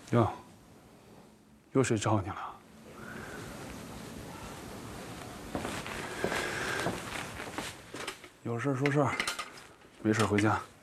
哟，有谁找你了？有事说事儿，没事回家。